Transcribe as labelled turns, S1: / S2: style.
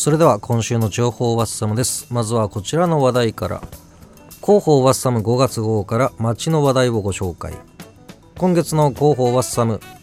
S1: それでは今週の情報ワッサムです。まずはこちらの話題から。広報ワッサム5月号から街の話題をご紹介。今月の広報ワッサム